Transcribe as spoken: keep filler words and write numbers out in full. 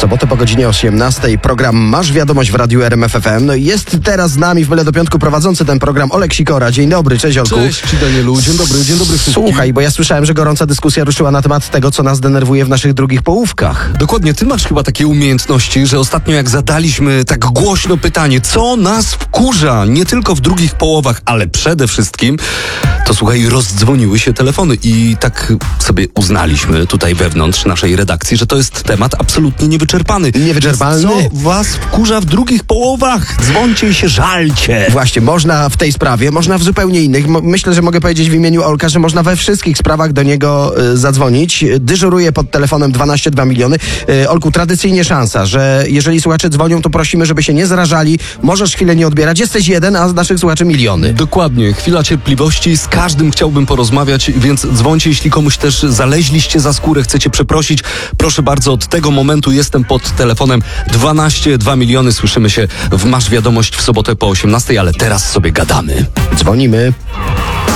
sobotę po godzinie osiemnastej program Masz Wiadomość w Radiu R M F F M. No i jest teraz z nami w Byle do Piątku prowadzący ten program Olek Sikora. Dzień dobry, cześć Olku. Cześć Danielu, dzień dobry, dzień dobry wszystkim. Słuchaj, bo ja słyszałem, że gorąca dyskusja ruszyła na temat tego, co nas denerwuje w naszych drugich połówkach. Dokładnie, ty masz chyba takie umiejętności, że ostatnio jak zadaliśmy tak głośno pytanie, co nas wkurza, nie tylko w drugich połowach, ale przede wszystkim, to słuchaj, rozdzwoniły się telefony i tak sobie uznaliśmy tutaj wewnątrz naszej redakcji, że to jest temat absolutnie niewyczerpany. Niewyczerpalny? Co was wkurza w drugich połowach? Dzwońcie i się żalcie. Właśnie, można w tej sprawie, można w zupełnie innych. Mo- myślę, że mogę powiedzieć w imieniu Olka, że można we wszystkich sprawach do niego y, zadzwonić. Dyżuruje pod telefonem dwanaście dwa miliony. Y, Olku, tradycyjnie szansa, że jeżeli słuchacze dzwonią, to prosimy, żeby się nie zrażali. Możesz chwilę nie odbierać. Jesteś jeden, a z naszych słuchaczy miliony. Dokładnie, chwila cierpliwości, z każdym chciałbym porozmawiać, więc dzwońcie, jeśli komuś też zaleźliście za skórę, chcecie przeprosić. Proszę bardzo, od tego momentu jestem pod telefonem dwanaście dwa miliony. Słyszymy się w Masz Wiadomość w sobotę po osiemnastej, ale teraz sobie gadamy. Dzwonimy.